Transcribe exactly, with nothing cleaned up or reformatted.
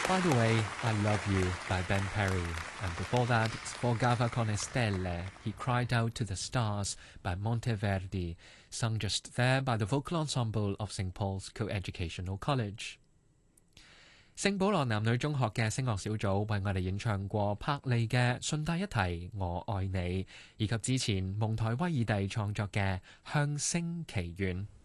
By the way, I Love You by Ben Perry, and before that, Sfogava con le stelle, He Cried Out to the Stars by Monteverdi, sung just there by the vocal ensemble of Saint Paul's Co-Educational College。聖保羅男女中學嘅聲樂小組為我哋演唱過柏利嘅順帶一提我愛你，以及之前蒙台威爾第創作嘅向星祈願。